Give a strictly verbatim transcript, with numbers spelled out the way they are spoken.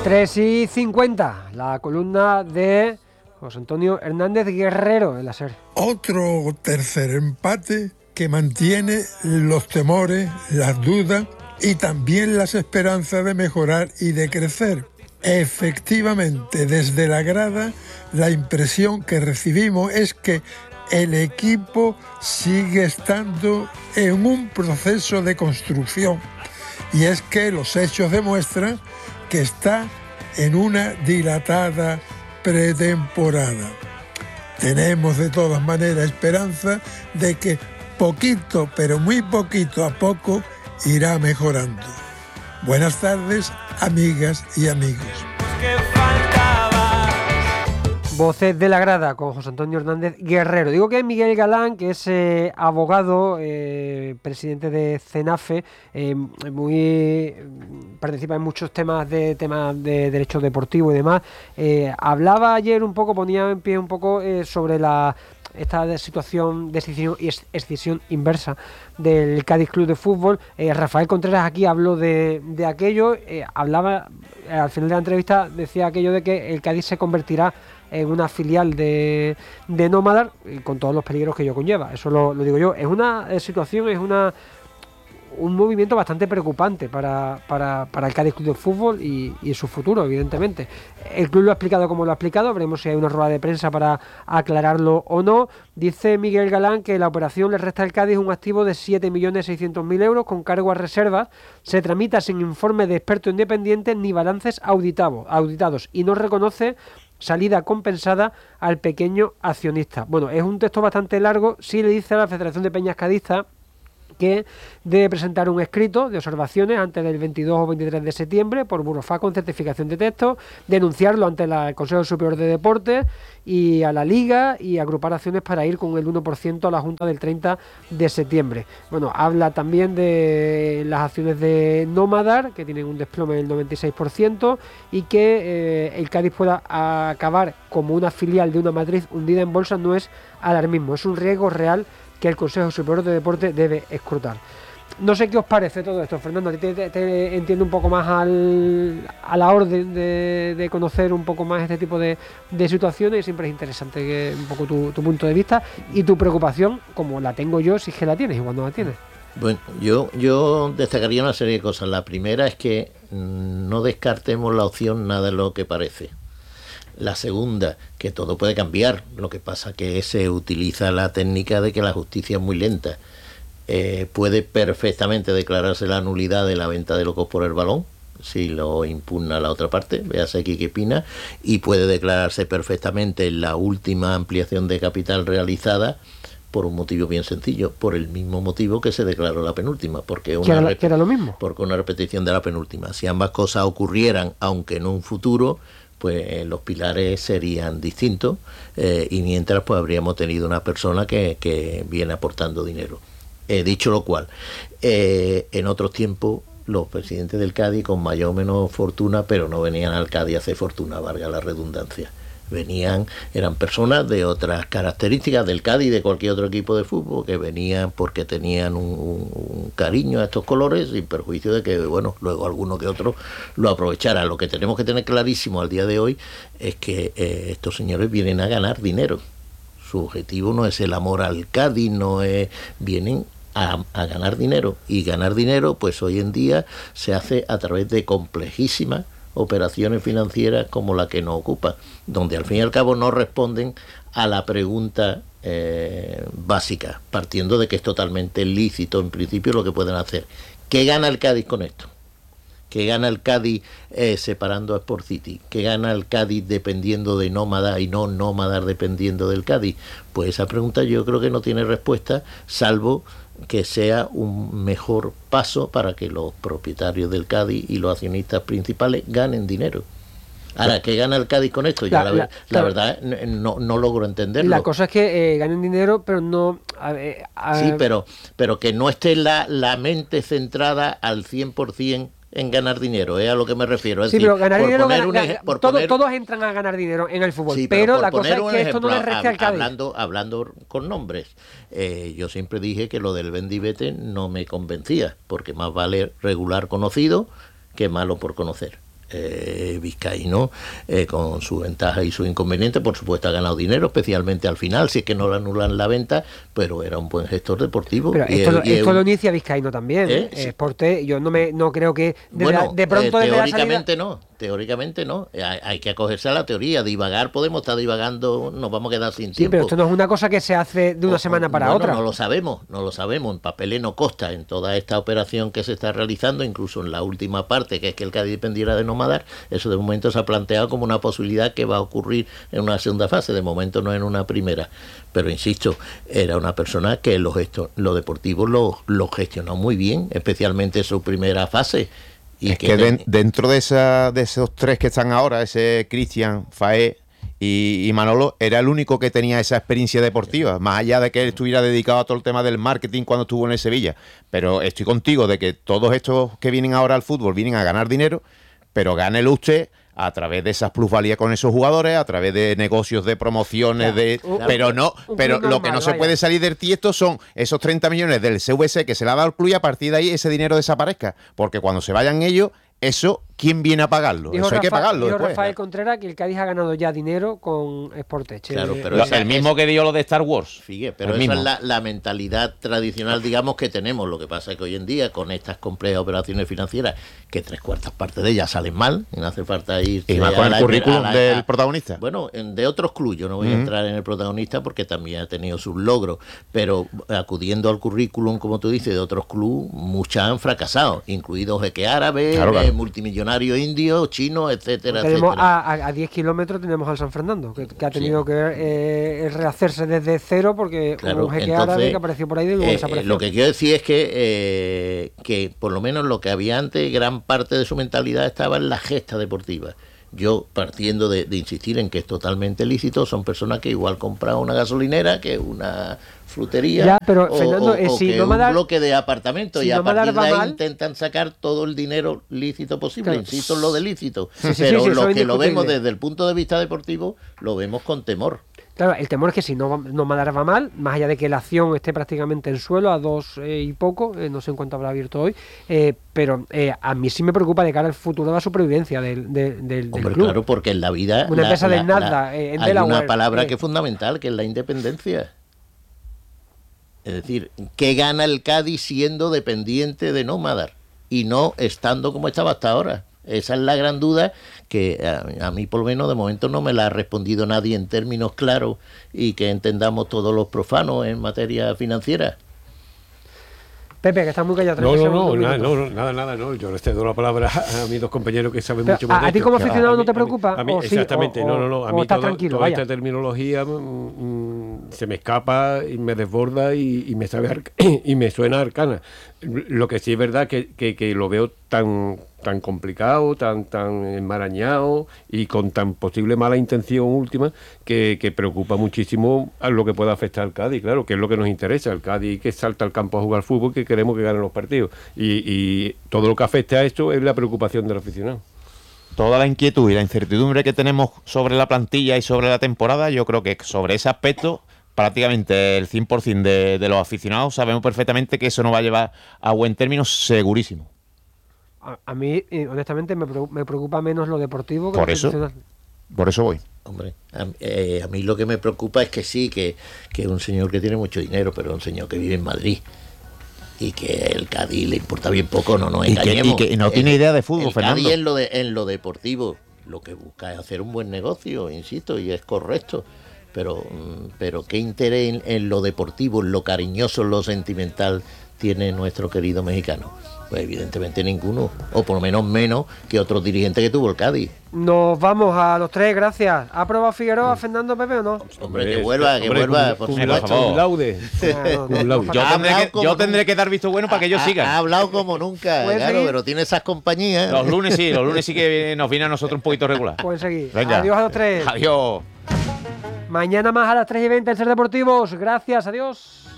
tres y cincuenta, la columna de José Antonio Hernández Guerrero en la SER. Otro tercer empate que mantiene los temores, las dudas y también las esperanzas de mejorar y de crecer. Efectivamente, desde la grada, la impresión que recibimos es que el equipo sigue estando en un proceso de construcción, y es que los hechos demuestran que está en una dilatada pretemporada. Tenemos de todas maneras esperanza de que poquito, pero muy poquito a poco, irá mejorando. Buenas tardes, amigas y amigos. Voces de la grada con José Antonio Hernández Guerrero. Digo que Miguel Galán, que es eh, abogado, eh, presidente de CENAFE, eh, muy participa en muchos temas de temas de derecho deportivo y demás. Eh, hablaba ayer un poco, ponía en pie un poco eh, sobre la esta situación de escisión y escisión inversa del Cádiz Club de Fútbol. Eh, Rafael Contreras aquí habló de, de aquello, eh, hablaba, eh, al final de la entrevista decía aquello de que el Cádiz se convertirá en una filial de, de Nómadar, con todos los peligros que ello conlleva. Eso lo, lo digo yo. Es una eh, situación, es una un movimiento bastante preocupante para, para, para el Cádiz Club de Fútbol y, y su futuro, evidentemente. El club lo ha explicado como lo ha explicado, veremos si hay una rueda de prensa para aclararlo o no. Dice Miguel Galán que la operación le resta al Cádiz un activo de siete millones seiscientos mil euros con cargo a reservas, se tramita sin informe de experto independiente ni balances auditado, auditados y no reconoce salida compensada al pequeño accionista. Bueno, es un texto bastante largo. Sí le dice a la Federación de Peñas Cadistas que debe presentar un escrito de observaciones antes del veintidós o veintitrés de septiembre por Burofax con certificación de texto, denunciarlo ante la, el Consejo Superior de Deportes y a la Liga y agrupar acciones para ir con el uno por ciento a la Junta del treinta de septiembre. Bueno, habla también de las acciones de Nómadar, que tienen un desplome del noventa y seis por ciento y que eh, el Cádiz pueda acabar como una filial de una matriz hundida en bolsa no es alarmismo, es un riesgo real que el Consejo Superior de Deporte debe escrutar. No sé qué os parece todo esto, Fernando. Te, te, te entiendo un poco más al, a la orden de, de conocer un poco más este tipo de, de situaciones y siempre es interesante que un poco tu, tu punto de vista y tu preocupación, como la tengo yo, si es que la tienes y cuando la tienes. Bueno, yo, yo destacaría una serie de cosas. La primera es que no descartemos la opción nada de lo que parece. La segunda, que todo puede cambiar, lo que pasa que se utiliza la técnica de que la justicia es muy lenta. Eh, puede perfectamente declararse la nulidad de la venta de locos por el balón, si lo impugna la otra parte, véase aquí qué opina, y puede declararse perfectamente la última ampliación de capital realizada por un motivo bien sencillo, por el mismo motivo que se declaró la penúltima, porque una, ¿Que era, que era lo mismo? Porque una repetición de la penúltima. Si ambas cosas ocurrieran, aunque en un futuro, pues los pilares serían distintos eh, y mientras pues habríamos tenido una persona que, que viene aportando dinero. Eh, dicho lo cual, eh, en otros tiempos los presidentes del Cádiz con mayor o menos fortuna, pero no venían al Cádiz a hacer fortuna, valga la redundancia. Venían, eran personas de otras características del Cádiz y de cualquier otro equipo de fútbol, que venían porque tenían un, un, un cariño a estos colores, sin perjuicio de que, bueno, luego alguno que otro lo aprovechara. Lo que tenemos que tener clarísimo al día de hoy es que eh, estos señores vienen a ganar dinero. Su objetivo no es el amor al Cádiz, no es, vienen a, a ganar dinero. Y ganar dinero, pues hoy en día se hace a través de complejísimas operaciones financieras como la que nos ocupa, donde al fin y al cabo no responden a la pregunta eh, básica, partiendo de que es totalmente lícito en principio lo que pueden hacer. ¿Qué gana el Cádiz con esto? ¿Qué gana el Cádiz eh, separando a Sport City? ¿Qué gana el Cádiz dependiendo de Nómada y no Nómada dependiendo del Cádiz? Pues esa pregunta yo creo que no tiene respuesta, salvo que sea un mejor paso para que los propietarios del Cádiz y los accionistas principales ganen dinero. Ahora, ¿qué gana el Cádiz con esto? Yo la, la, la, la verdad no, no logro entenderlo. La cosa es que eh, ganen dinero, pero no... A ver, a... Sí, pero, pero que no esté la, la mente centrada al cien por ciento en ganar dinero, es ¿eh? a lo que me refiero. Es sí, decir, pero ganar dinero, gana, un eje, por todo, poner... todos entran a ganar dinero en el fútbol, sí, pero, pero la cosa es que ejemplo, esto no le reste al Cádiz. Hablando, hablando con nombres, eh, yo siempre dije que lo del Vendivete no me convencía, porque más vale regular conocido que malo por conocer. Eh, Vizcaíno, eh, con su ventaja y su inconveniente, por supuesto ha ganado dinero, especialmente al final, si es que no le anulan la venta, pero era un buen gestor deportivo. Pero y esto, el, lo, y esto el, lo inicia Vizcaíno también, ¿eh? ¿eh? Sporte, yo no me no creo que de, bueno, la, de pronto eh, desde la teóricamente salida... no, teóricamente no, hay, hay que acogerse a la teoría, divagar podemos estar divagando, nos vamos a quedar sin Sí, tiempo. pero esto no es una cosa que se hace de una O, semana para bueno, otra. No lo sabemos, no lo sabemos. En papeles no consta en toda esta operación que se está realizando, incluso en la última parte, que es que el Cádiz dependiera de Nomadar. Eso de momento se ha planteado como una posibilidad que va a ocurrir en una segunda fase, de momento no en una primera. Pero insisto, era una persona que lo, gesto, lo deportivo lo, lo gestionó muy bien, especialmente su primera fase. Y es que, que de, dentro de, esa, de esos tres que están ahora, ese Cristian, Faé y, y Manolo, era el único que tenía esa experiencia deportiva, más allá de que él estuviera dedicado a todo el tema del marketing cuando estuvo en el Sevilla. Pero estoy contigo de que todos estos que vienen ahora al fútbol vienen a ganar dinero, pero gánelo usted a través de esas plusvalías con esos jugadores, a través de negocios de promociones, claro, de claro, pero no, pero normal, lo que no se puede salir del tiesto son esos treinta millones del C V C que se le ha dado al club y a partir de ahí ese dinero desaparezca, porque cuando se vayan ellos, eso, ¿quién viene a pagarlo? Dijo Eso hay Rafa, que pagarlo dijo después. Rafael Contreras que el Cádiz ha ganado ya dinero con Sportech. Claro, pero lo, el mismo es, que dio lo de Star Wars. Fíjate, pero el esa mismo. es la, la mentalidad tradicional, digamos, que tenemos. Lo que pasa es que hoy en día, con estas complejas operaciones financieras, que tres cuartas partes de ellas salen mal, y no hace falta ir... Y más con el currículum la, del protagonista. Bueno, de otros clubes, yo no voy uh-huh. a entrar en el protagonista porque también ha tenido sus logros, pero acudiendo al currículum, como tú dices, de otros clubes, muchas han fracasado, incluidos Jeque Árabe, claro, claro. multimillonarios indios, chinos, etcétera, tenemos etcétera. A, a diez kilómetros tenemos al San Fernando, que, que ha tenido sí. que eh, rehacerse desde cero porque claro, un Jeque entonces, Árabe que apareció por ahí y luego eh, desapareció. Lo que quiero decir es que, eh, que por lo menos lo que había antes, gran parte de su mentalidad estaba en la gesta deportiva. Yo, partiendo de, de insistir en que es totalmente lícito, son personas que igual compran una gasolinera que una frutería ya, pero, o, Fernando, o, eh, o si que no un dar, bloque de apartamentos si y a no partir de ahí mal, intentan sacar todo el dinero lícito posible, claro. insisto en lo de lícito, sí, sí, pero sí, sí, lo que lo vemos indiscutible. desde el punto de vista deportivo lo vemos con temor. Claro, el temor es que si no, no Madar va mal, más allá de que la acción esté prácticamente en suelo, a dos eh, y poco, eh, no sé en cuánto habrá abierto hoy, eh, pero eh, a mí sí me preocupa de cara al futuro de la supervivencia del, del, del, Hombre, del club. Claro, porque en la vida una la, empresa la, de nada, la, eh, en hay Delaware, una palabra eh. que es fundamental, que es la independencia. Es decir, ¿qué gana el Cádiz siendo dependiente de Nomadar y no estando como estaba hasta ahora? Esa es la gran duda que a, a mí por lo menos de momento no me la ha respondido nadie en términos claros y que entendamos todos los profanos en materia financiera. Pepe, que está muy callado. No, no, no, nada, no, nada, nada, no. Yo les cedo la palabra a mis dos compañeros que saben Pero, mucho más ¿A, de a ti esto. como aficionado a no mí, te preocupa? A mí, o exactamente, sí, o, no, no, no. A mí estás todo, tranquilo, toda vaya. esta terminología mmm, se me escapa y me desborda y, y me sabe arca, y me suena arcana. Lo que sí es verdad que, que, que lo veo tan tan complicado, tan tan enmarañado y con tan posible mala intención última que, que preocupa muchísimo a lo que pueda afectar al Cádiz, claro, que es lo que nos interesa, el Cádiz que salta al campo a jugar fútbol, que queremos que ganen los partidos y, y todo lo que afecte a esto es la preocupación del aficionado. Toda la inquietud y la incertidumbre que tenemos sobre la plantilla y sobre la temporada, yo creo que sobre ese aspecto prácticamente el cien por ciento de, de los aficionados sabemos perfectamente que eso no va a llevar a buen término, segurísimo. A, a mí, honestamente, me, me preocupa menos lo deportivo que por lo eso, institucional. Por eso voy. Hombre, a, eh, a mí lo que me preocupa es que sí, que, que un señor que tiene mucho dinero, pero un señor que vive en Madrid y que el Cádiz le importa bien poco, no nos engañemos. Y que, y que no el, tiene idea de fútbol, el Fernando. Cádiz en lo, de, en lo deportivo lo que busca es hacer un buen negocio, insisto, y es correcto. Pero, pero ¿qué interés en, en lo deportivo, en lo cariñoso, en lo sentimental tiene nuestro querido mexicano? Pues evidentemente ninguno, o por lo menos menos que otros dirigentes que tuvo el Cádiz. Nos vamos a los tres, gracias. ¿Ha probado Figueroa, Fernando, Pepe o no? Hombre, que vuelva, que vuelva, por supuesto. Laude. Yo, tendré que, yo tendré que dar visto bueno para que ellos sigan. Ha hablado como nunca, claro, seguir? Pero tiene esas compañías. Los lunes sí, los lunes sí que nos viene a nosotros un poquito regular. Pueden seguir. Venga. Adiós a los tres. Adiós. Mañana más a las tres y veinte en Ser Deportivos. Gracias, adiós.